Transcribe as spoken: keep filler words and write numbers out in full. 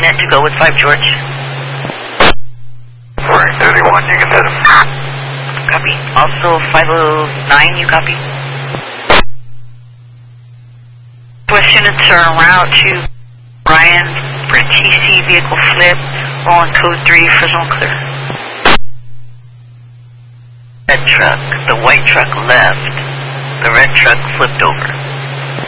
unit to go with five George. four thirty-one, you can hit him. Copy. Also five oh nine, you copy? West units are en route to Ryan for a T C vehicle flip. Rolling code three for zone clear. Red truck. The white truck left. The red truck flipped over.